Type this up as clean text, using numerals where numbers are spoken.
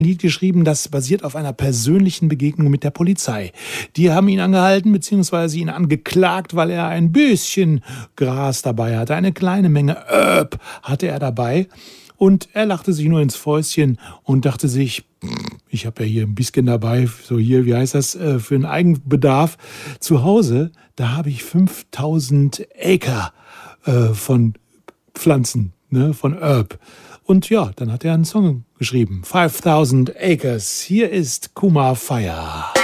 Lied geschrieben, das basiert auf einer persönlichen Begegnung mit der Polizei. Die haben ihn angehalten bzw. ihn angeklagt, weil er ein bisschen Gras dabei hatte. Eine kleine Menge Herb hatte er dabei. Und er lachte sich nur ins Fäustchen und dachte sich, ich habe ja hier ein bisschen dabei, so hier, wie heißt das, für einen Eigenbedarf. Zu Hause, da habe ich 5000 Acre von Pflanzen, ne, von Herb. Und ja, dann hat er einen Song geschrieben. 5000 Acres. Hier ist Kumar Fire.